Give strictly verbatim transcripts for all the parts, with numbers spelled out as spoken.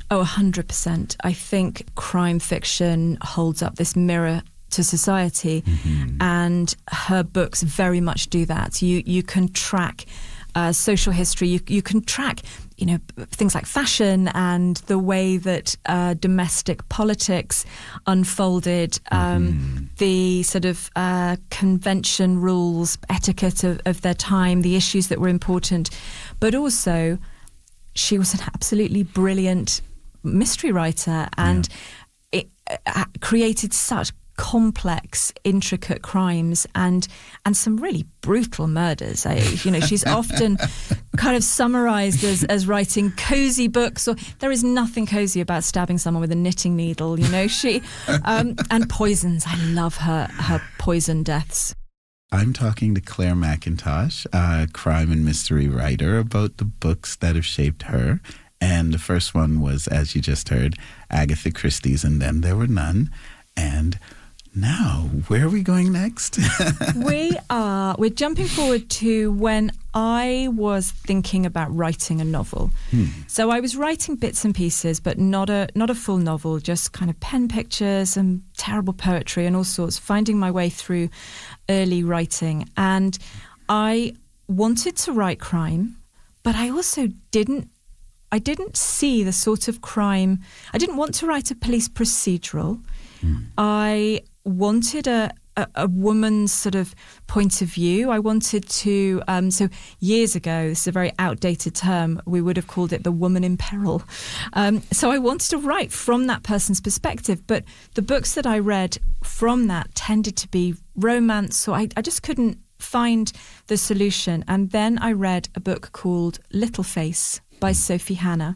Oh, one hundred percent. I think crime fiction holds up this mirror to society, mm-hmm. and her books very much do that. You you can track uh, social history. You you can track, you know, things like fashion and the way that uh, domestic politics unfolded, um, mm-hmm. the sort of uh, convention rules, etiquette of, of their time, the issues that were important. But also, she was an absolutely brilliant mystery writer, and yeah. it uh, created such complex, intricate crimes and and some really brutal murders. I, you know, she's often kind of summarised as, as writing cosy books, or there is nothing cosy about stabbing someone with a knitting needle. You know, she um, and poisons. I love her her poison deaths. I'm talking to Claire McIntosh, a crime and mystery writer, about the books that have shaped her. And the first one was, as you just heard, Agatha Christie's And Then There Were None. And now, where are we going next? we are, we're jumping forward to when I was thinking about writing a novel. Hmm. So I was writing bits and pieces, but not a not a full novel, just kind of pen pictures and terrible poetry and all sorts, finding my way through early writing. And I wanted to write crime, but I also didn't I didn't see the sort of crime. I didn't want to write a police procedural. Mm. I wanted a, a, a woman's sort of point of view. I wanted to, um, so years ago, this is a very outdated term, we would have called it the woman in peril. Um, so I wanted to write from that person's perspective, but the books that I read from that tended to be romance, so I, I just couldn't find the solution. And then I read a book called Little Face by Sophie Hannah,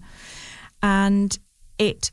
and it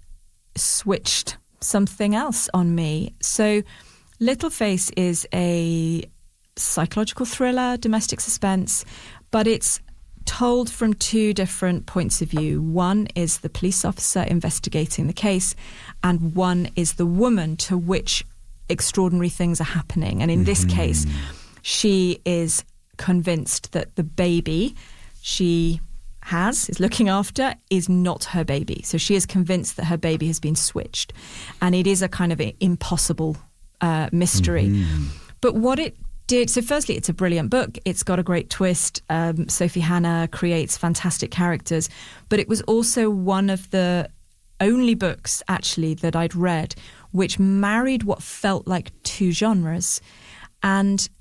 switched something else on me. So Little Face is a psychological thriller, domestic suspense, but it's told from two different points of view. One is the police officer investigating the case, and one is the woman to which extraordinary things are happening. And in mm-hmm. this case, she is convinced that the baby she has, is looking after, is not her baby. So she is convinced that her baby has been switched. And it is a kind of impossible uh, mystery. Mm-hmm. But what it did, so firstly, it's a brilliant book. It's got a great twist. Um, Sophie Hannah creates fantastic characters. But it was also one of the only books, actually, that I'd read which married what felt like two genres. And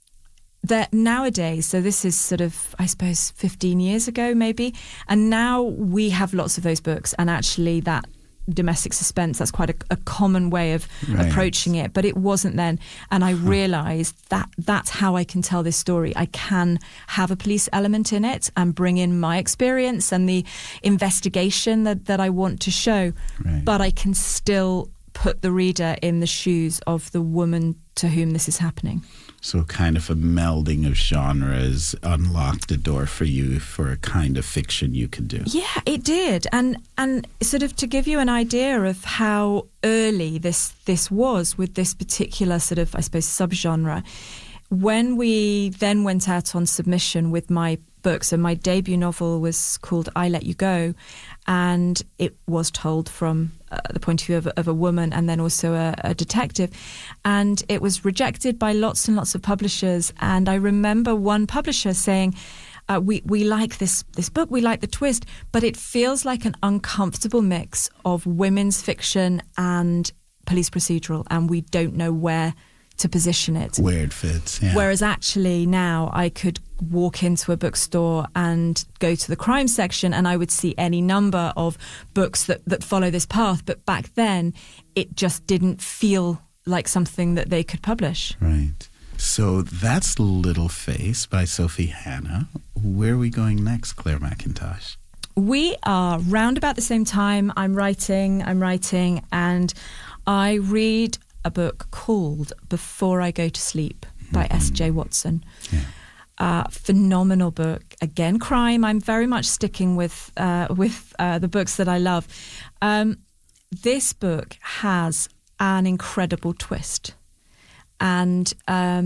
that nowadays, so this is sort of, I suppose, fifteen years ago maybe, and now we have lots of those books, and actually that domestic suspense, that's quite a, a common way of right. approaching it, but it wasn't then. And I realised that that's how I can tell this story. I can have a police element in it and bring in my experience and the investigation that, that I want to show, right. but I can still put the reader in the shoes of the woman to whom this is happening. So kind of a melding of genres unlocked the door for you for a kind of fiction you could do. Yeah, it did. And and sort of to give you an idea of how early this this was with this particular sort of, I suppose, subgenre, when we then went out on submission with my book, so my debut novel was called I Let You Go, and it was told from uh, the point of view of, of a woman and then also a, a detective, and it was rejected by lots and lots of publishers. And I remember one publisher saying, uh, we, we like this, this book, we like the twist, but it feels like an uncomfortable mix of women's fiction and police procedural, and we don't know where to position it. Where it fits, yeah. Whereas actually now I could walk into a bookstore and go to the crime section and I would see any number of books that, that follow this path. But back then, it just didn't feel like something that they could publish. Right. So that's Little Face by Sophie Hannah. Where are we going next, Claire McIntosh? We are round about the same time. I'm writing, I'm writing, and I read a book called Before I Go to Sleep by mm-hmm. S J Watson. Yeah. Uh, phenomenal book. Again, crime. I'm very much sticking with uh, with uh, the books that I love. Um, this book has an incredible twist. And um,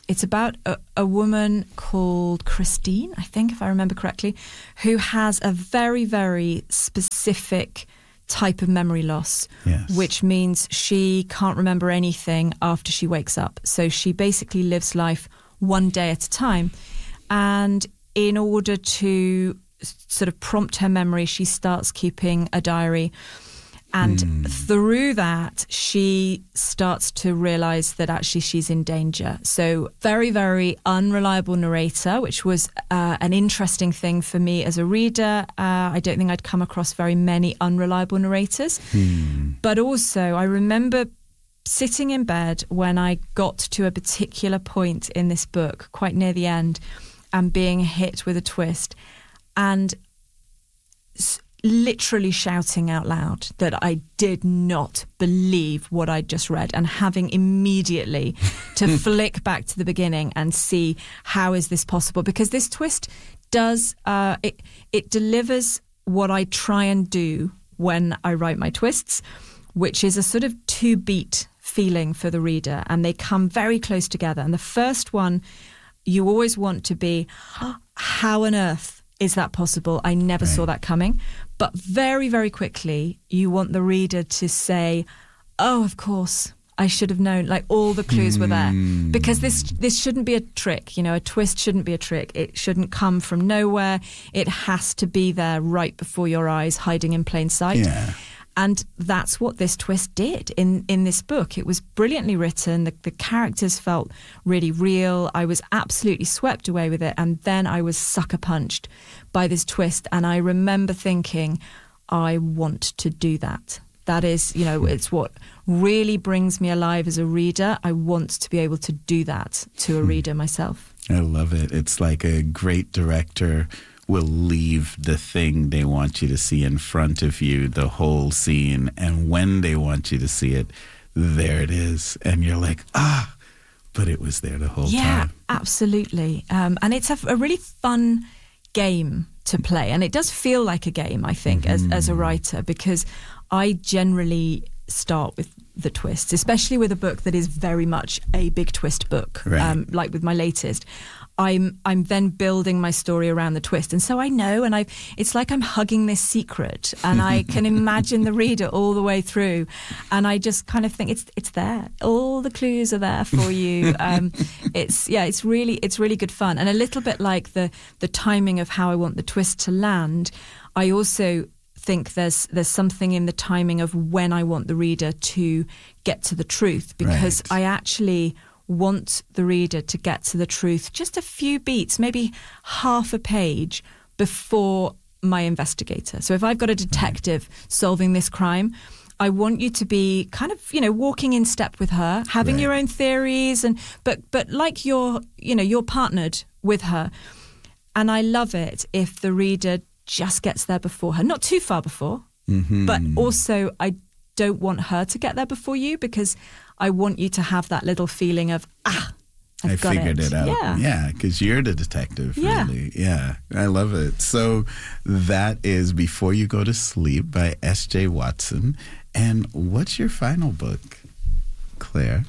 it's about a, a woman called Christine, I think, if I remember correctly, who has a very, very specific type of memory loss, yes. which means she can't remember anything after she wakes up. So she basically lives life one day at a time. And in order to sort of prompt her memory, she starts keeping a diary. And mm. through that, she starts to realize that actually she's in danger. So very, very unreliable narrator, which was uh, an interesting thing for me as a reader. Uh, I don't think I'd come across very many unreliable narrators. Mm. But also, I remember sitting in bed when I got to a particular point in this book, quite near the end, and being hit with a twist. And literally shouting out loud that I did not believe what I'd just read, and having immediately to flick back to the beginning and see how is this possible, because this twist does uh, it it delivers what I try and do when I write my twists, which is a sort of two beat feeling for the reader, and they come very close together. And the first one, you always want to be, oh, how on earth is that possible? I never right. saw that coming. But very, very quickly, you want the reader to say, oh, of course, I should have known, like all the clues mm. were there. Because this this shouldn't be a trick, you know, a twist shouldn't be a trick. It shouldn't come from nowhere. It has to be there right before your eyes, hiding in plain sight. Yeah. And that's what this twist did in, in this book. It was brilliantly written. The, the characters felt really real. I was absolutely swept away with it. And then I was sucker punched by this twist. And I remember thinking, I want to do that. That is, you know, it's what really brings me alive as a reader. I want to be able to do that to a reader myself. I love it. It's like a great director will leave the thing they want you to see in front of you, the whole scene. And when they want you to see it, there it is. And you're like, ah, but it was there the whole yeah, time. Yeah, absolutely. Um, and it's a, a really fun game to play. And it does feel like a game, I think, mm-hmm. as, as a writer, because I generally start with the twists, especially with a book that is very much a big twist book, right. um, like with my latest. I'm I'm then building my story around the twist. And so I know, and I it's like I'm hugging this secret, and I can imagine the reader all the way through. And I just kind of think it's it's there. All the clues are there for you. Um, it's yeah, it's really it's really good fun. And a little bit like the the timing of how I want the twist to land, I also think there's there's something in the timing of when I want the reader to get to the truth, because right. I actually want the reader to get to the truth just a few beats, maybe half a page before my investigator. So if I've got a detective solving this crime, I want you to be kind of, you know, walking in step with her, having right. your own theories, and but but like you're, you know, you're partnered with her. And I love it if the reader just gets there before her, not too far before, mm-hmm. but also I don't want her to get there before you, because I want you to have that little feeling of, ah, I've I got figured it, it out. Yeah, yeah, because you're the detective, yeah. really. Yeah, I love it. So that is Before You Go to Sleep by S J Watson. And what's your final book, Claire?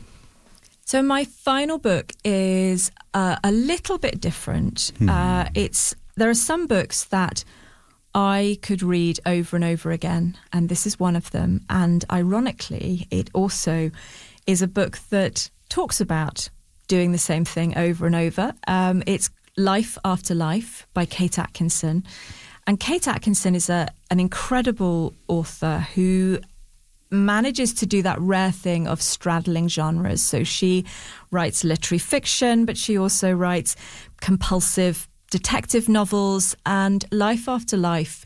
So my final book is uh, a little bit different. Hmm. Uh, it's there are some books that I could read over and over again, and this is one of them. And ironically, it also is a book that talks about doing the same thing over and over. Um, it's Life After Life by Kate Atkinson. And Kate Atkinson is a an incredible author who manages to do that rare thing of straddling genres. So she writes literary fiction, but she also writes compulsive detective novels. And Life After Life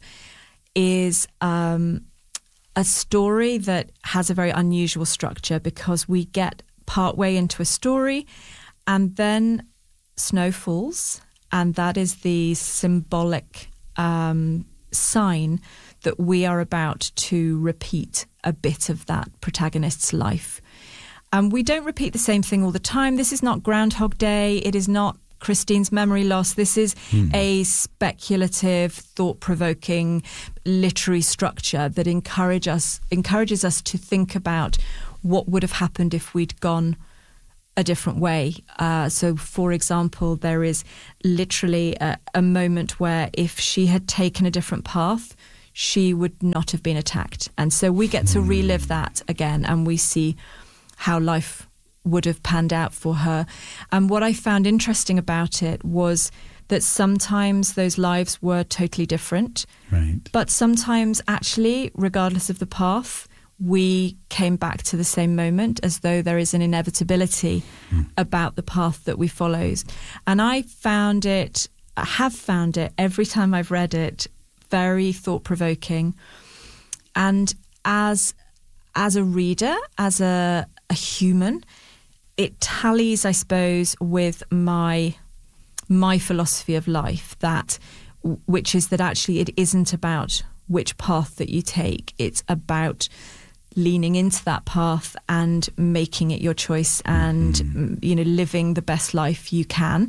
is um, a story that has a very unusual structure, because we get partway into a story and then snow falls, and that is the symbolic um, sign that we are about to repeat a bit of that protagonist's life. And we don't repeat the same thing all the time. This is not Groundhog Day. It is not Christine's memory loss. This is hmm. a speculative, thought-provoking literary structure that encourage us, encourages us to think about what would have happened if we'd gone a different way. Uh, so, for example, there is literally a, a moment where if she had taken a different path, she would not have been attacked. And so we get to relive that again, and we see how life would have panned out for her. And what I found interesting about it was that sometimes those lives were totally different. Right. But sometimes actually, regardless of the path, we came back to the same moment, as though there is an inevitability mm. about the path that we followed. And I found it, I have found it every time I've read it, very thought-provoking. And as as a reader, as a, a human, it tallies, I suppose, with my my philosophy of life, that which is that actually it isn't about which path that you take. It's about leaning into that path and making it your choice, and mm. you know, living the best life you can,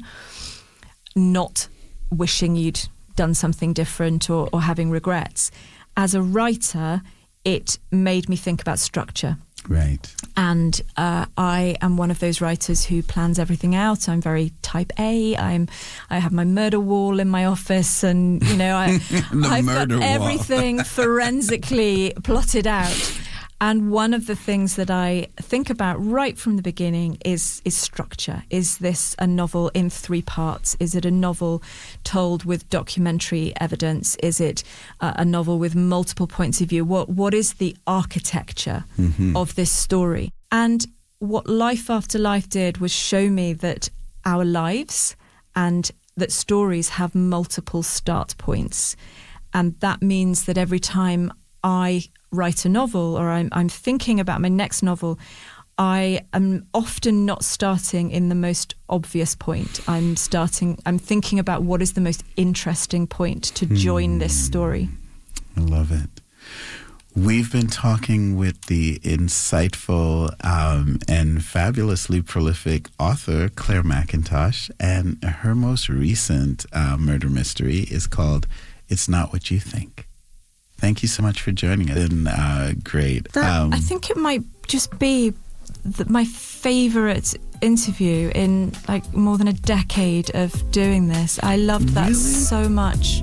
not wishing you'd done something different or, or having regrets. As a writer, it made me think about structure. Right. And uh, I am one of those writers who plans everything out. I'm very type A. I'm I have my murder wall in my office, and you know I I've got everything forensically plotted out. And one of the things that I think about right from the beginning is is structure. Is this a novel in three parts? Is it a novel told with documentary evidence? Is it uh, a novel with multiple points of view? What What is the architecture mm-hmm. of this story? And what Life After Life did was show me that our lives and that stories have multiple start points. And that means that every time I write a novel, or I'm, I'm thinking about my next novel, I am often not starting in the most obvious point. I'm starting, I'm thinking about what is the most interesting point to join mm. this story. I love it. We've been talking with the insightful um, and fabulously prolific author, Claire Mackintosh, and her most recent uh, murder mystery is called It's Not What You Think. Thank you so much for joining us. It's been uh, great. That, um, I think it might just be the, my favourite interview in like more than a decade of doing this. I loved that really? so much.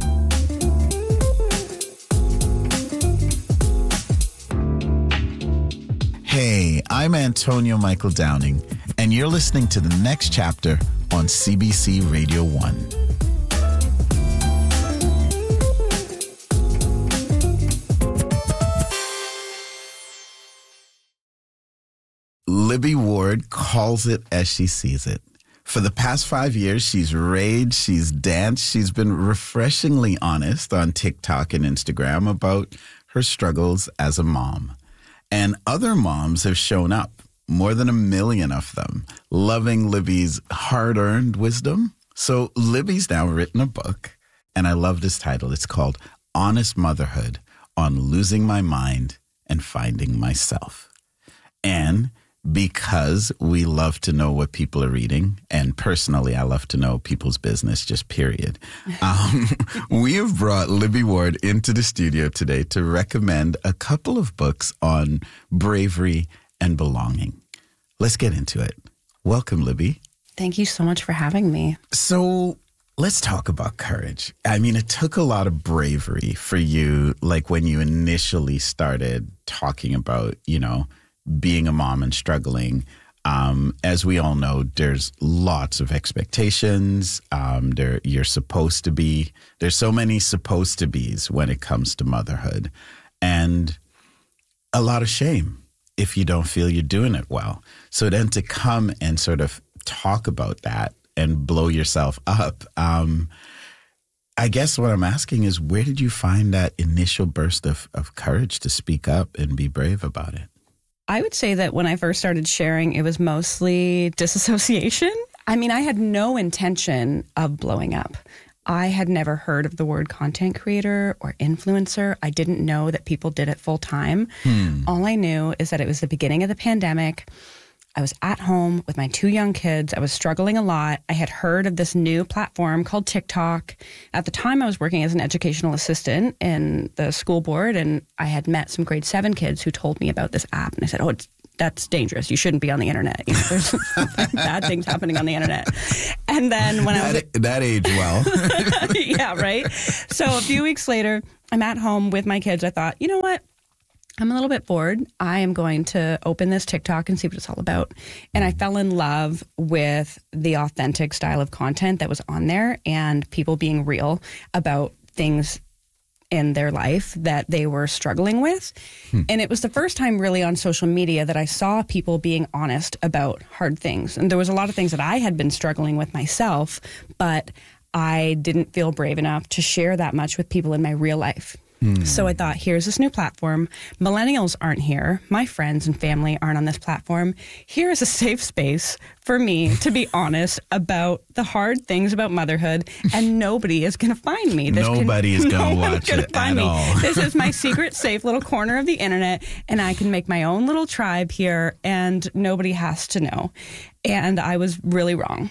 Hey, I'm Antonio Michael Downing, and you're listening to the next chapter on C B C Radio one. Libby Ward calls it as she sees it. For the past five years, she's raged, she's danced, she's been refreshingly honest on TikTok and Instagram about her struggles as a mom. And other moms have shown up, more than a million of them, loving Libby's hard-earned wisdom. So Libby's now written a book, and I love this title. It's called Honest Motherhood on Losing My Mind and Finding Myself. And because we love to know what people are reading, and personally, I love to know people's business, just period. Um, we have brought Libby Ward into the studio today to recommend a couple of books on bravery and belonging. Let's get into it. Welcome, Libby. Thank you so much for having me. So let's talk about courage. I mean, it took a lot of bravery for you, like when you initially started talking about, you know, being a mom and struggling. Um, as we all know, there's lots of expectations. Um, there, you're supposed to be, there's so many supposed to be's when it comes to motherhood, and a lot of shame if you don't feel you're doing it well. So then to come and sort of talk about that and blow yourself up, um, I guess what I'm asking is, where did you find that initial burst of, of courage to speak up and be brave about it? I would say that when I first started sharing, it was mostly disassociation. I mean, I had no intention of blowing up. I had never heard of the word content creator or influencer. I didn't know that people did it full time. Hmm. All I knew is that it was the beginning of the pandemic. I was at home with my two young kids. I was struggling a lot. I had heard of this new platform called TikTok. At the time, I was working as an educational assistant in the school board, and I had met some grade seven kids who told me about this app. And I said, oh, it's, that's dangerous. You shouldn't be on the internet. You know, there's bad things happening on the internet. And then when that, I was that aged well. yeah, right. So a few weeks later, I'm at home with my kids. I thought, you know what? I'm a little bit bored. I am going to open this TikTok and see what it's all about. And I fell in love with the authentic style of content that was on there and people being real about things in their life that they were struggling with. Hmm. And it was the first time really on social media that I saw people being honest about hard things. And there was a lot of things that I had been struggling with myself, but I didn't feel brave enough to share that much with people in my real life. Hmm. So I thought, here's this new platform. Millennials aren't here. My friends and family aren't on this platform. Here is a safe space for me to be honest about the hard things about motherhood, and nobody is going to find me. This nobody can, is going to no watch it find at me. all. This is my secret, safe little corner of the internet, and I can make my own little tribe here, and nobody has to know. And I was really wrong.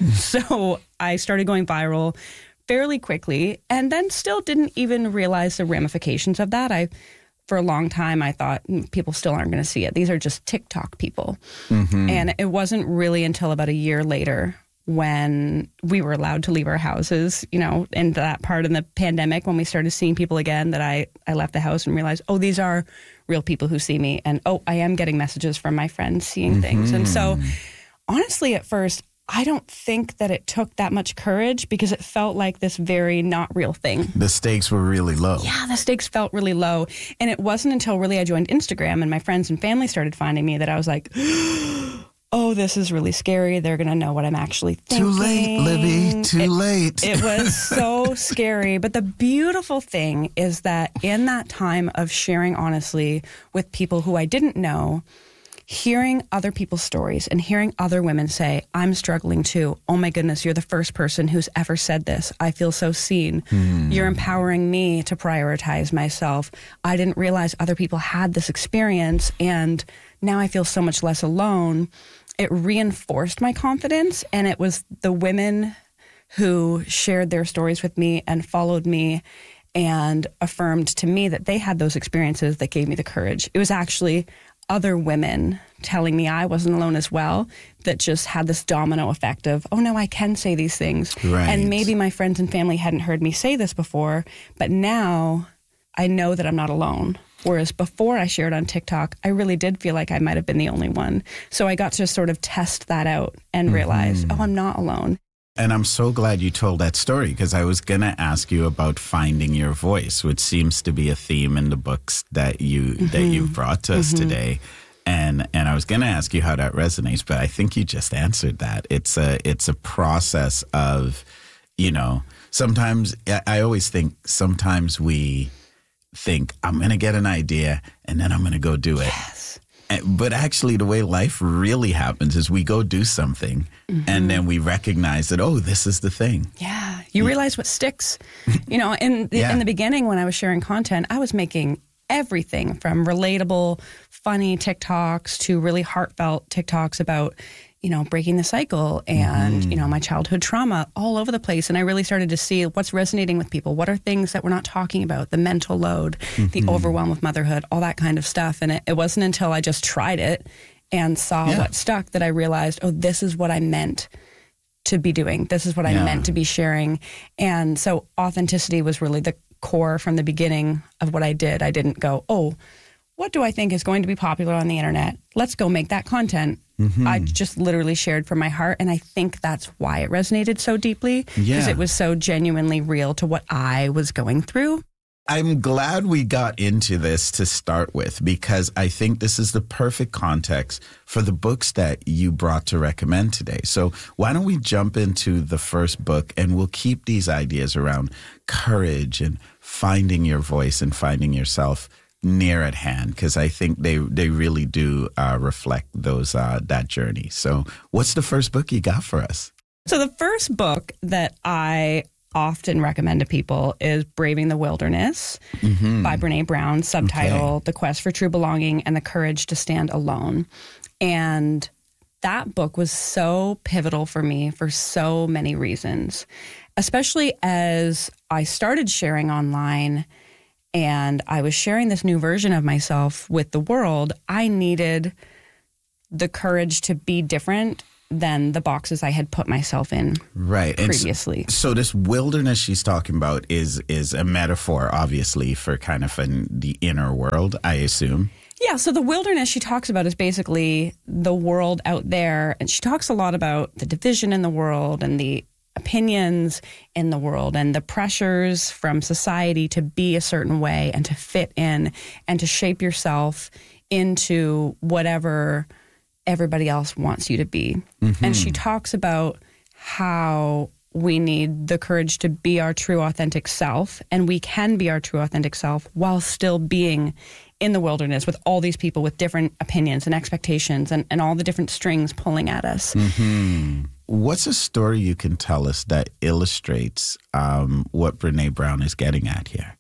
So I started going viral fairly quickly, and then still didn't even realize the ramifications of that. I, for a long time, I thought people still aren't going to see it. These are just TikTok people. Mm-hmm. And it wasn't really until about a year later when we were allowed to leave our houses, you know, in that part in the pandemic when we started seeing people again, that I, I left the house and realized, oh, these are real people who see me. And, oh, I am getting messages from my friends seeing mm-hmm. things. And so, honestly, at first, I don't think that it took that much courage because it felt like this very not real thing. The stakes were really low. Yeah, the stakes felt really low. And it wasn't until really I joined Instagram and my friends and family started finding me that I was like, oh, this is really scary. They're going to know what I'm actually thinking. Too late, Libby. Too it, late. It was so scary. But the beautiful thing is that in that time of sharing honestly with people who I didn't know, hearing other people's stories and hearing other women say, I'm struggling too. Oh my goodness, you're the first person who's ever said this. I feel so seen. Mm. You're empowering me to prioritize myself. I didn't realize other people had this experience, and now I feel so much less alone. It reinforced my confidence, and it was the women who shared their stories with me and followed me and affirmed to me that they had those experiences that gave me the courage. It was actually other women telling me I wasn't alone as well that just had this domino effect of, oh no, I can say these things. Right. And maybe my friends and family hadn't heard me say this before, but now I know that I'm not alone. Whereas before I shared on TikTok, I really did feel like I might have been the only one. So I got to sort of test that out and realize, mm-hmm. oh, I'm not alone. And I'm so glad you told that story, because I was going to ask you about finding your voice, which seems to be a theme in the books that you mm-hmm. that you brought to us mm-hmm. today. And and I was going to ask you how that resonates, but I think you just answered that. It's a it's a process of, you know, sometimes I always think sometimes we think I'm going to get an idea and then I'm going to go do it. Yes. But actually, the way life really happens is we go do something mm-hmm. and then we recognize that, oh, this is the thing. Yeah. You realize what sticks. You know, in the, yeah. in the beginning when I was sharing content, I was making everything from relatable, funny TikToks to really heartfelt TikToks about, you know, breaking the cycle and, mm. you know, my childhood trauma all over the place. And I really started to see what's resonating with people. What are things that we're not talking about? The mental load, mm-hmm. the overwhelm of motherhood, all that kind of stuff. And it, it wasn't until I just tried it and saw yeah. what stuck that I realized, oh, this is what I meant to be doing. This is what yeah. I meant to be sharing. And so authenticity was really the core from the beginning of what I did. I didn't go, oh, what do I think is going to be popular on the internet? Let's go make that content. Mm-hmm. I just literally shared from my heart. And I think that's why it resonated so deeply, because yeah. it was so genuinely real to what I was going through. I'm glad we got into this to start with, because I think this is the perfect context for the books that you brought to recommend today. So why don't we jump into the first book, and we'll keep these ideas around courage and finding your voice and finding yourself near at hand, because I think they they really do uh, reflect those uh, that journey. So what's the first book you got for us? So the first book that I often recommend to people is Braving the Wilderness mm-hmm. by Brene Brown, subtitle okay. The Quest for True Belonging and the Courage to Stand Alone. And that book was so pivotal for me for so many reasons, especially as I started sharing online and I was sharing this new version of myself with the world. I needed the courage to be different than the boxes I had put myself in right. previously. So, so this wilderness she's talking about is is a metaphor, obviously, for kind of an, the inner world, I assume. Yeah, so the wilderness she talks about is basically the world out there. And she talks a lot about the division in the world and the opinions in the world and the pressures from society to be a certain way and to fit in and to shape yourself into whatever everybody else wants you to be. Mm-hmm. And she talks about how we need the courage to be our true authentic self, and we can be our true authentic self while still being in the wilderness with all these people with different opinions and expectations and, and all the different strings pulling at us. Mm-hmm. What's a story you can tell us that illustrates um, what Brene Brown is getting at here?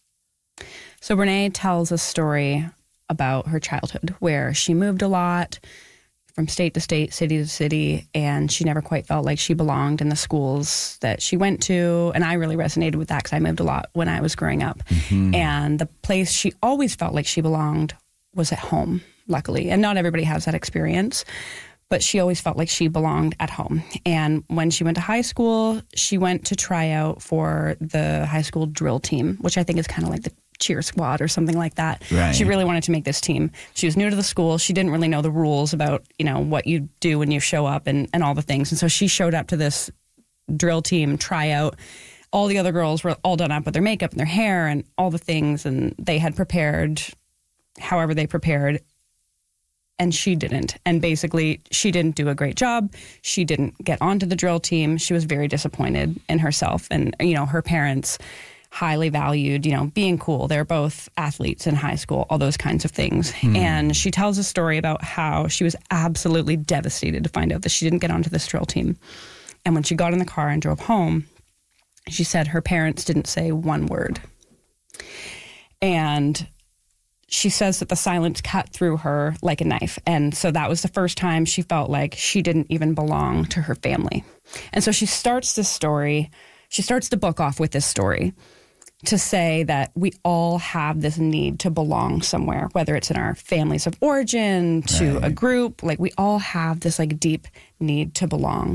So Brene tells a story about her childhood where she moved a lot from state to state, city to city, and she never quite felt like she belonged in the schools that she went to. And I really resonated with that because I moved a lot when I was growing up. Mm-hmm. And the place she always felt like she belonged was at home, luckily. And not everybody has that experience, but she always felt like she belonged at home. And when she went to high school, she went to try out for the high school drill team, which I think is kind of like the cheer squad or something like that. Right. She really wanted to make this team. She was new to the school. She didn't really know the rules about, you know, what you do when you show up and, and all the things. And so she showed up to this drill team tryout. All the other girls were all done up with their makeup and their hair and all the things. And they had prepared however they prepared. And she didn't. And basically, she didn't do a great job. She didn't get onto the drill team. She was very disappointed in herself. And, you know, her parents highly valued, you know, being cool. They're both athletes in high school, all those kinds of things. Hmm. And she tells a story about how she was absolutely devastated to find out that she didn't get onto this drill team. And when she got in the car and drove home, she said her parents didn't say one word. And she says that the silence cut through her like a knife. And so that was the first time she felt like she didn't even belong to her family. And so she starts this story, she starts the book off with this story to say that we all have this need to belong somewhere, whether it's in our families of origin, to right. a group. Like, we all have this like deep need to belong.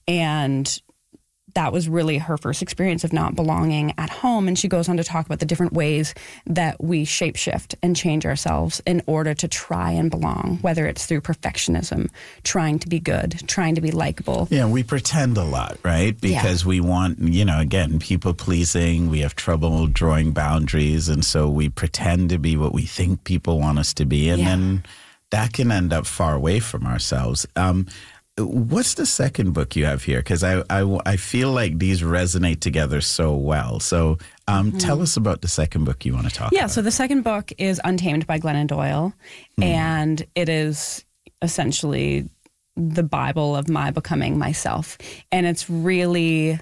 And that was really her first experience of not belonging at home. And she goes on to talk about the different ways that we shapeshift and change ourselves in order to try and belong, whether it's through perfectionism, trying to be good, trying to be likable. Yeah, we pretend a lot, right? Because yeah. we want, you know, again, people pleasing. We have trouble drawing boundaries. And so we pretend to be what we think people want us to be. And yeah. then that can end up far away from ourselves. Um, What's the second book you have here? Because I, I, I feel like these resonate together so well. So um, mm-hmm. tell us about the second book you want to talk yeah, about. Yeah, so the second book is Untamed by Glennon Doyle. Mm. And it is essentially the Bible of my becoming myself. And it's really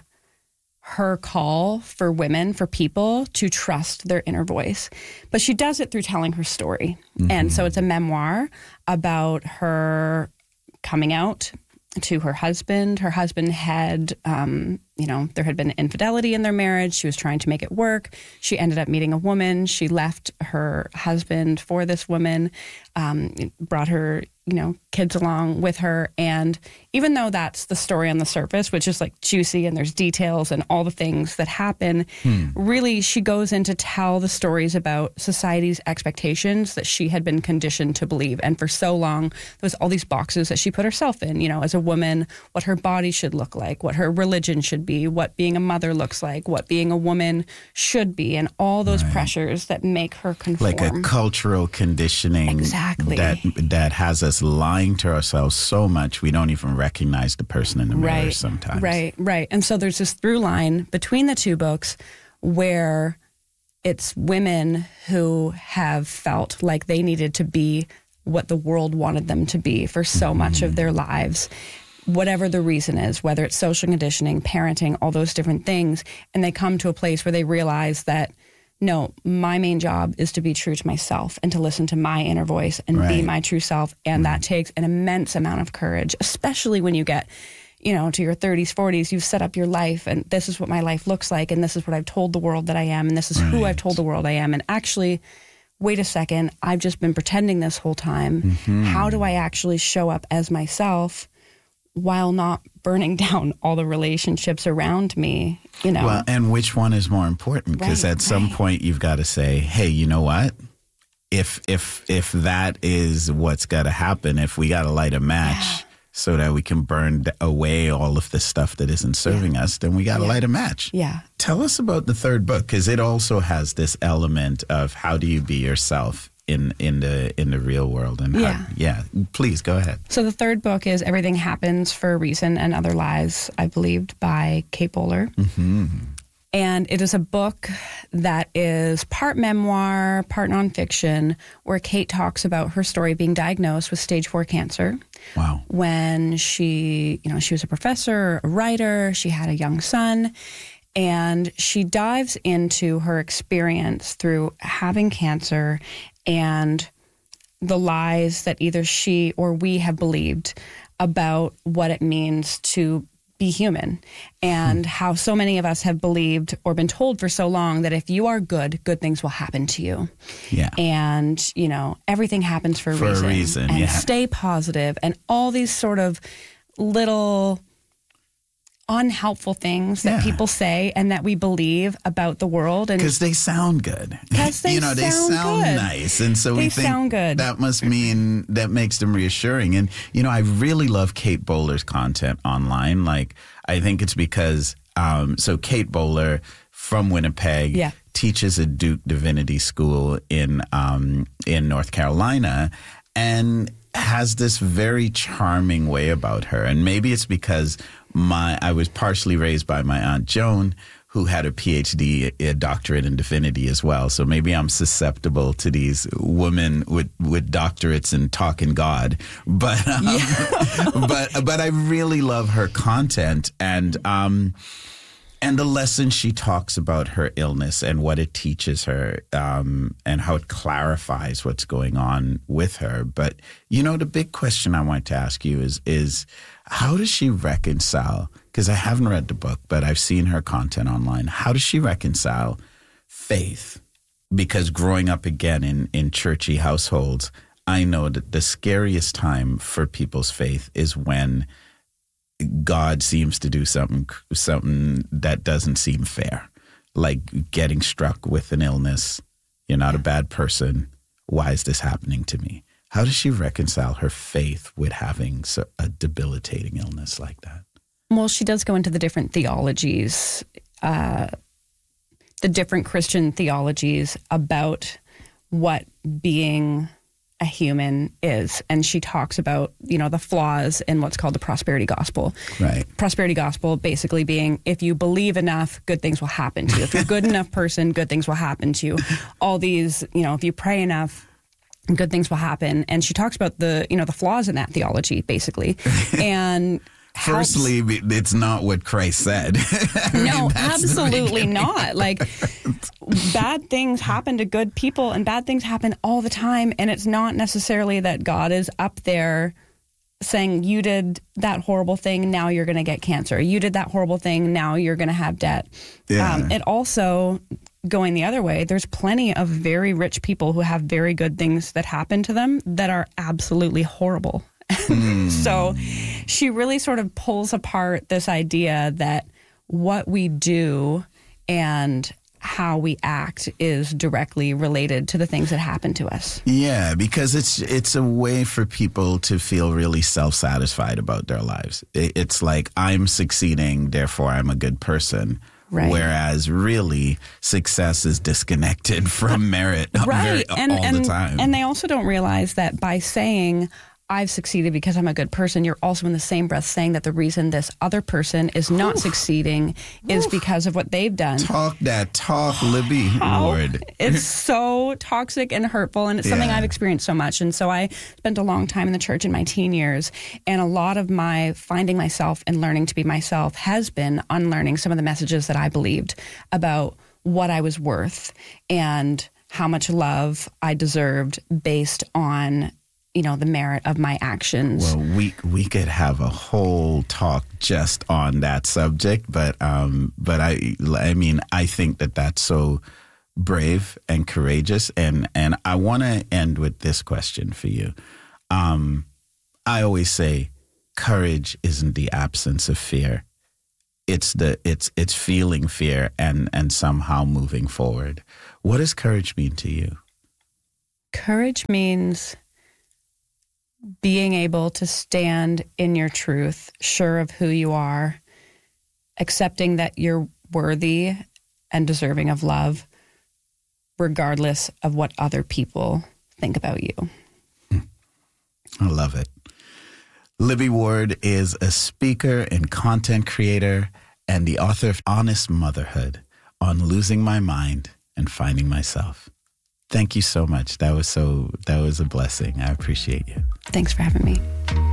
her call for women, for people to trust their inner voice. But she does it through telling her story. Mm-hmm. And so it's a memoir about her coming out to her husband. Her husband had, um, you know, there had been infidelity in their marriage. She was trying to make it work. She ended up meeting a woman. She left her husband for this woman, um, brought her, you know, kids along with her. And even though that's the story on the surface, which is like juicy and there's details and all the things that happen, hmm. really she goes in to tell the stories about society's expectations that she had been conditioned to believe. And for so long, there was all these boxes that she put herself in, you know, as a woman, what her body should look like, what her religion should be, what being a mother looks like, what being a woman should be, and all those right. pressures that make her conform. Like a cultural conditioning exactly. that that has us lying to ourselves so much we don't even recognize the person in the mirror right, sometimes. Right, right. And so there's this through line between the two books where it's women who have felt like they needed to be what the world wanted them to be for so mm-hmm. much of their lives, whatever the reason is, whether it's social conditioning, parenting, all those different things. And they come to a place where they realize that, no, my main job is to be true to myself and to listen to my inner voice and right. be my true self. And right. that takes an immense amount of courage, especially when you get, you know, to your thirties, forties, you've set up your life and this is what my life looks like. And this is what I've told the world that I am. And this is right. who I've told the world I am. And actually, wait a second, I've just been pretending this whole time. Mm-hmm. How do I actually show up as myself while not burning down all the relationships around me, you know? Well, and which one is more important? Because right, at some right. point you've got to say, hey, you know what? If if if that is what's got to happen, if we got to light a match yeah. so that we can burn away all of the stuff that isn't serving yeah. us, then we got to yeah. light a match. Yeah. Tell us about the third book, because it also has this element of how do you be yourself in in the in the real world, and yeah, how, yeah. Please go ahead. So the third book is Everything Happens for a Reason and Other Lies I Believed by Kate Bowler, mm-hmm. and it is a book that is part memoir, part nonfiction, where Kate talks about her story being diagnosed with stage four cancer. Wow! When she, you know, she was a professor, a writer, she had a young son. And she dives into her experience through having cancer and the lies that either she or we have believed about what it means to be human, and hmm. how so many of us have believed or been told for so long that if you are good, good things will happen to you. Yeah. And, you know, everything happens for a for reason. For a reason, and yeah. stay positive, and all these sort of little unhelpful things that yeah. people say and that we believe about the world, and because they sound good, because they you know, sound they sound good. nice, and so they we think sound good. That must mean that makes them reassuring. And you know, I really love Kate Bowler's content online. Like, I think it's because um, so Kate Bowler from Winnipeg yeah. teaches at Duke Divinity School in um, in North Carolina, and has this very charming way about her. And maybe it's because my I was partially raised by my Aunt Joan, who had a P H D, a doctorate in divinity as well. So maybe I'm susceptible to these women with, with doctorates in talking God. But um, yeah. but but I really love her content, and um and the lessons she talks about her illness and what it teaches her, um, and how it clarifies what's going on with her. But, you know, the big question I want to ask you is, is how does she reconcile, because I haven't read the book, but I've seen her content online. How does she reconcile faith? Because growing up again in, in churchy households, I know that the scariest time for people's faith is when God seems to do something something that doesn't seem fair, like getting struck with an illness. You're not a bad person. Why is this happening to me? How does she reconcile her faith with having a debilitating illness like that? Well, she does go into the different theologies, uh, the different Christian theologies about what being a human is. And she talks about, you know, the flaws in what's called the prosperity gospel. Right. Prosperity gospel basically being, if you believe enough, good things will happen to you. If you're a good enough person, good things will happen to you. All these, you know, if you pray enough, good things will happen. And she talks about the, you know, the flaws in that theology, basically. And firstly, it's not what Christ said. No, mean, absolutely not. Like, bad things happen to good people, and bad things happen all the time. And it's not necessarily that God is up there saying, you did that horrible thing, now you're going to get cancer. You did that horrible thing, now you're going to have debt. Yeah. Um, it also, going the other way, there's plenty of very rich people who have very good things that happen to them that are absolutely horrible. Mm. So she really sort of pulls apart this idea that what we do and how we act is directly related to the things that happen to us. Yeah, because it's it's a way for people to feel really self-satisfied about their lives. It's like, I'm succeeding, therefore I'm a good person. Right. Whereas really success is disconnected from merit right. very, and, all and, the time. And they also don't realize that by saying, I've succeeded because I'm a good person, you're also in the same breath saying that the reason this other person is not Oof. succeeding is Oof. because of what they've done. Talk that talk, Libby Ward. It's so toxic and hurtful, and it's something yeah. I've experienced so much. And so I spent a long time in the church in my teen years, and a lot of my finding myself and learning to be myself has been unlearning some of the messages that I believed about what I was worth and how much love I deserved based on, you know, the merit of my actions. Well, we we could have a whole talk just on that subject, but um, but I I mean I think that that's so brave and courageous. And, and I want to end with this question for you. Um, I always say courage isn't the absence of fear. It's the it's it's feeling fear and, and somehow moving forward. What does courage mean to you? Courage means being able to stand in your truth, sure of who you are, accepting that you're worthy and deserving of love, regardless of what other people think about you. I love it. Libby Ward is a speaker and content creator and the author of Honest Motherhood, On Losing My Mind and Finding Myself. Thank you so much. That was so, that was a blessing. I appreciate you. Thanks for having me.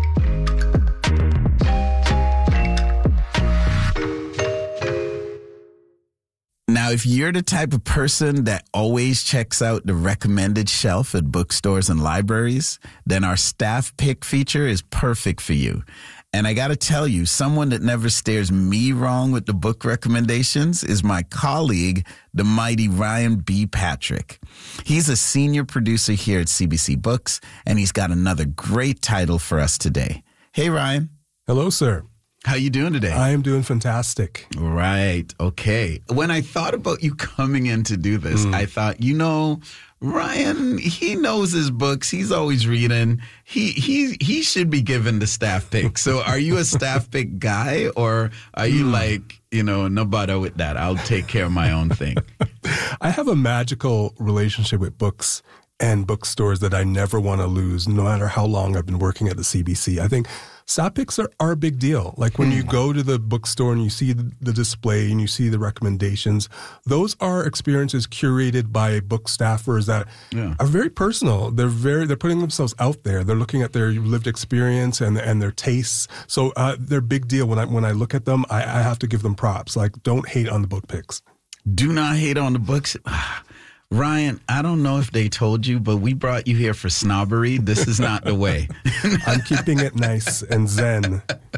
Now, if you're the type of person that always checks out the recommended shelf at bookstores and libraries, then our staff pick feature is perfect for you. And I got to tell you, someone that never stares me wrong with the book recommendations is my colleague, the mighty Ryan B. Patrick. He's a senior producer here at C B C Books, and he's got another great title for us today. Hey, Ryan. Hello, sir. How you doing today? I am doing fantastic. Right. Okay. When I thought about you coming in to do this, mm. I thought, you know, Ryan, he knows his books. He's always reading. He he he should be given the staff pick. So are you a staff pick guy, or are you mm. like, you know, no bother with that? I'll take care of my own thing. I have a magical relationship with books and bookstores that I never want to lose, no matter how long I've been working at the C B C. I think staff picks are, are a big deal. Like when mm. you go to the bookstore and you see the, the display and you see the recommendations, those are experiences curated by book staffers that yeah. are very personal. They're very they're putting themselves out there. They're looking at their lived experience and and their tastes. So uh, they're a big deal. When I when I look at them, I, I have to give them props. Like, don't hate on the book picks. Do not hate on the books. Ryan, I don't know if they told you, but we brought you here for snobbery. This is not the way. I'm keeping it nice and zen.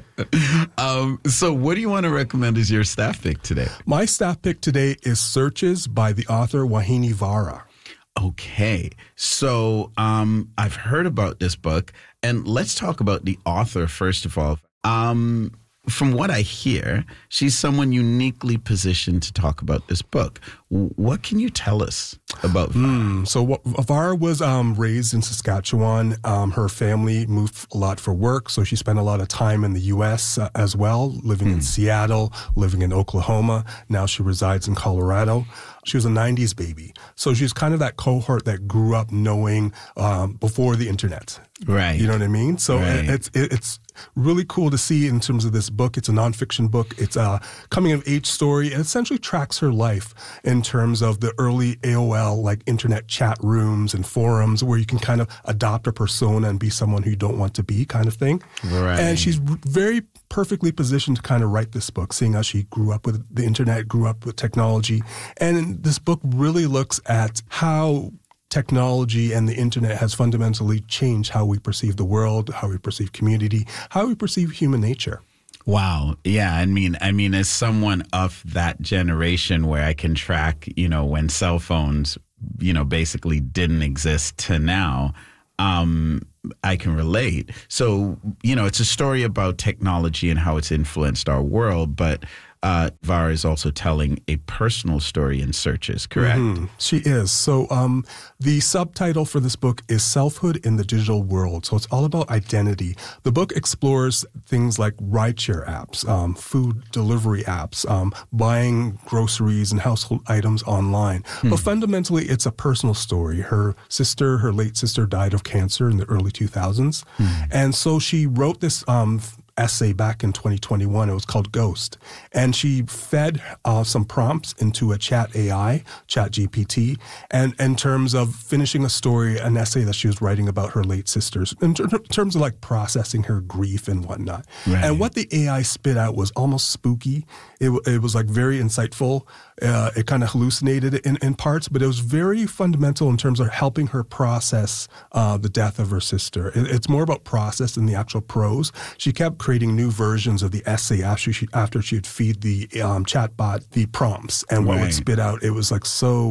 Um, so what do you want to recommend as your staff pick today? My staff pick today is Searches by the author Vahini Vara. Okay. So um, I've heard about this book, and let's talk about the author first of all. Um From what I hear, she's someone uniquely positioned to talk about this book. What can you tell us about Vara? Mm, so Vara was um, raised in Saskatchewan. Um, her family moved a lot for work, so she spent a lot of time in the U S uh, as well, living mm. in Seattle, living in Oklahoma. Now she resides in Colorado. She was a nineties baby. So she's kind of that cohort that grew up knowing um, before the internet. Right. You know what I mean? So right. it's it's really cool to see in terms of this book. It's a nonfiction book. It's a coming of age story. It essentially tracks her life in terms of the early A O L, like internet chat rooms and forums where you can kind of adopt a persona and be someone who you don't want to be, kind of thing. Right. And she's very perfectly positioned to kind of write this book, seeing how she grew up with the internet, grew up with technology. And this book really looks at how technology and the internet has fundamentally changed how we perceive the world, how we perceive community, how we perceive human nature. Wow. Yeah. I mean, I mean, as someone of that generation where I can track, you know, when cell phones, you know, basically didn't exist to now, um, I can relate. So, you know, it's a story about technology and how it's influenced our world, but uh, Vara is also telling a personal story in Searches, correct? Mm-hmm. She is. So um, the subtitle for this book is Selfhood in the Digital World. So it's all about identity. The book explores things like rideshare apps, um, food delivery apps, um, buying groceries and household items online. Hmm. But fundamentally, it's a personal story. Her sister, her late sister, died of cancer in the early two thousands. Hmm. And so she wrote this um essay back in twenty twenty-one. It was called Ghost. And she fed uh, some prompts into a chat A I, Chat G P T, and in terms of finishing a story, an essay that she was writing about her late sisters, in ter- terms of like processing her grief and whatnot. Right. And what the A I spit out was almost spooky. It, it was like very insightful. Uh, it kind of hallucinated in, in parts, but it was very fundamental in terms of helping her process uh, the death of her sister. It, it's more about process than the actual prose. She kept creating new versions of the essay after she after she'd feed the um, chatbot the prompts, and what right. would spit out. It was like so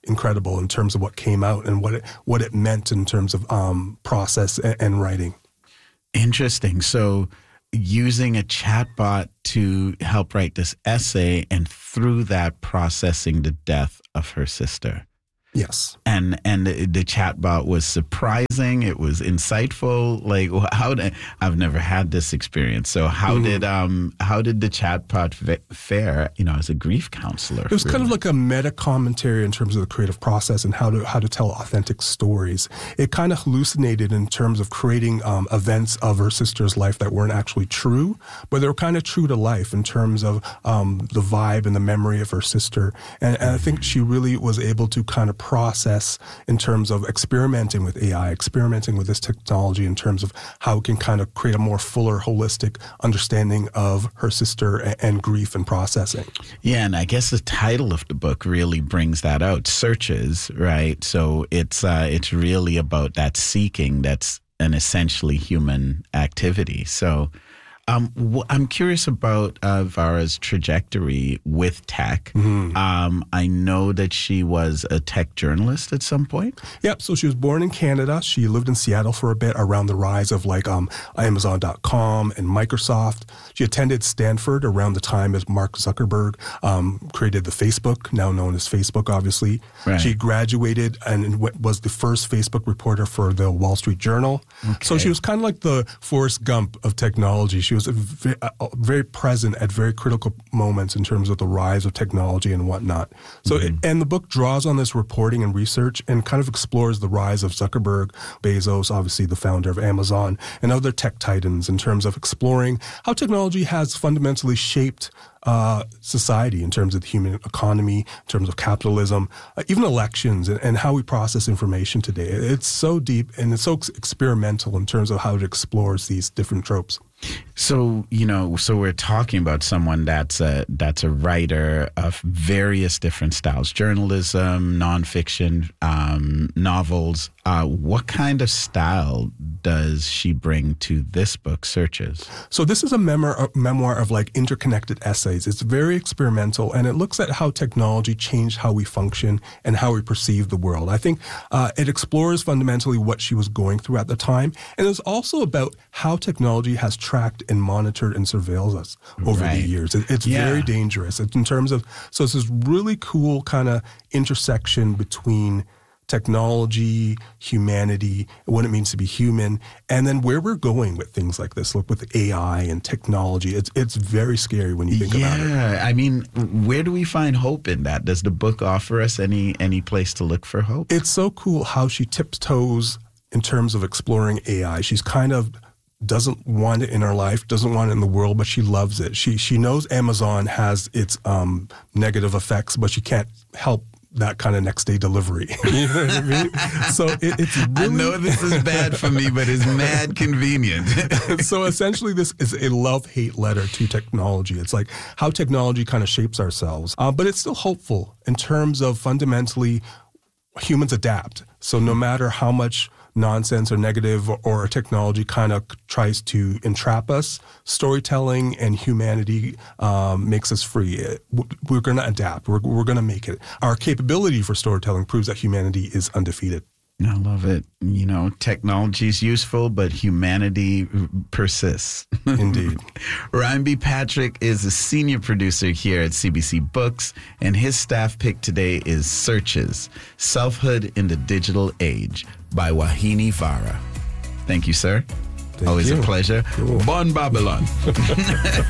incredible in terms of what came out and what it what it meant in terms of um, process and, and writing. Interesting. So using a chatbot to help write this essay, and through that processing the death of her sister. Yes. And and the chatbot was surprising. It was insightful. Like, how did, I've never had this experience. So how mm-hmm. did um how did the chatbot fare, you know, as a grief counselor? It was really kind of like a meta commentary in terms of the creative process and how to how to tell authentic stories. It kind of hallucinated in terms of creating um, events of her sister's life that weren't actually true, but they were kind of true to life in terms of um, the vibe and the memory of her sister. And, and I think she really was able to kind of process in terms of experimenting with A I, experimenting with this technology in terms of how it can kind of create a more fuller, holistic understanding of her sister and, and grief and processing. Yeah, and I guess the title of the book really brings that out, Searches, right? So it's uh, it's really about that seeking that's an essentially human activity. So Um, wh- I'm curious about uh, Vara's trajectory with tech. Mm-hmm. Um, I know that she was a tech journalist at some point. Yep. So she was born in Canada. She lived in Seattle for a bit around the rise of like um, Amazon dot com and Microsoft. She attended Stanford around the time as Mark Zuckerberg um, created the Facebook, now known as Facebook, obviously. Right. She graduated and was the first Facebook reporter for the Wall Street Journal. Okay. So she was kind of like the Forrest Gump of technology. She was very, uh, very present at very critical moments in terms of the rise of technology and whatnot. So, mm-hmm. it, and the book draws on this reporting and research and kind of explores the rise of Zuckerberg, Bezos, obviously the founder of Amazon, and other tech titans in terms of exploring how technology has fundamentally shaped Uh, society in terms of the human economy, in terms of capitalism, uh, even elections and, and how we process information today. It's so deep and it's so ex- experimental in terms of how it explores these different tropes. So, you know, so we're talking about someone that's a, that's a writer of various different styles, journalism, nonfiction, um, novels. Uh, what kind of style does she bring to this book, Searches? So this is a memoir, a memoir of like interconnected essays. It's very experimental, and it looks at how technology changed how we function and how we perceive the world. I think uh, it explores fundamentally what she was going through at the time, and it's also about how technology has tracked and monitored and surveils us over right. the years. It, it's yeah. very dangerous. It's in terms of, so it's this really cool kind of intersection between technology, humanity, what it means to be human, and then where we're going with things like this. Look, with A I and technology, it's it's very scary when you think yeah, about it. Yeah, I mean, where do we find hope in that? Does the book offer us any any place to look for hope? It's so cool how she tiptoes in terms of exploring A I. She's kind of doesn't want it in her life, doesn't want it in the world, but she loves it. She she knows Amazon has its um, negative effects, but she can't help that kind of next day delivery. You know what I mean? So it, it's really... I know this is bad for me, but it's mad convenient. So essentially this is a love-hate letter to technology. It's like how technology kind of shapes ourselves. Uh, but it's still hopeful in terms of fundamentally humans adapt. So no matter how much nonsense or negative or, or technology kind of tries to entrap us, storytelling and humanity um, makes us free. We're going to adapt. We're, we're going to make it. Our capability for storytelling proves that humanity is undefeated. I love it. You know, technology is useful, but humanity persists. Indeed. Ryan B. Patrick is a senior producer here at C B C Books, and his staff pick today is Searches, Selfhood in the Digital Age by Wahini Vara. Thank you, sir. Thank Always you. a pleasure. Cool. Bon Babylon.